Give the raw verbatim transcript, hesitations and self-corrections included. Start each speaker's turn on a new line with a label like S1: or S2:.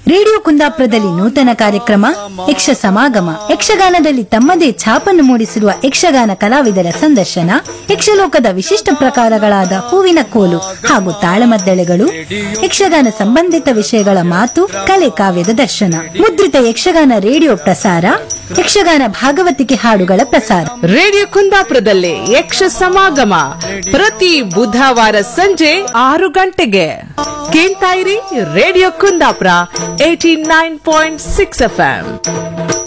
S1: Radio ಕುಂದಾಪುರದಲ್ಲಿ ನೂತನ ಕಾರ್ಯಕ್ರಮ ಯಕ್ಷ ಸಮಾಗಮ ಯಕ್ಷಗಾನದಲ್ಲಿ ತಮ್ಮದೇ ಛಾಪನ್ನು ಮೂಡಿಸಿರುವ ಯಕ್ಷಗಾನ ಕಲಾವಿದರ ಸಂದರ್ಶನ, ಯಕ್ಷಲೋಕದ ವಿಶಿಷ್ಟ ಪ್ರಕಾರಗಳಾದ ಹೂವಿನ ಕೋಲು ಹಾಗೂ ತಾಳಮದ್ದಳೆಗಳು, ಯಕ್ಷಗಾನ ಸಂಬಂಧಿತ ವಿಷಯಗಳ ಮಾತು ಕಲೆ ಕಾವ್ಯದ ದರ್ಶನ ಮುದ್ರಿತ ಯಕ್ಷಗಾನ ರೇಡಿಯೋ ಪ್ರಸಾರ ಯಕ್ಷಗಾನ ಭಾಗವತಿಕೆ ಹಾಡುಗಳ ಪ್ರಸಾರ
S2: ರೇಡಿಯೋ ಕುಂದಾಪುರದಲ್ಲಿ ಯಕ್ಷ ಸಮಾಗಮ ಪ್ರತಿ ಬುಧವಾರ ಸಂಜೆ ಆರು ಗಂಟೆಗೆ ಕೇಳ್ತಾ ಇರಿ radio Kundapura eighty nine point six F M.